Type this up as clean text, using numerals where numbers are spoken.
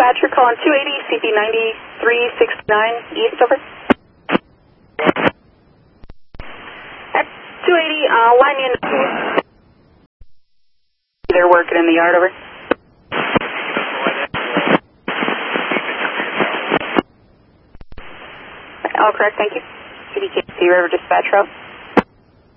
dispatcher calling 280 CP 9369 East, over. 280, line in. They're working in the yard, over. All correct, thank you. CDKC River Dispatch Route.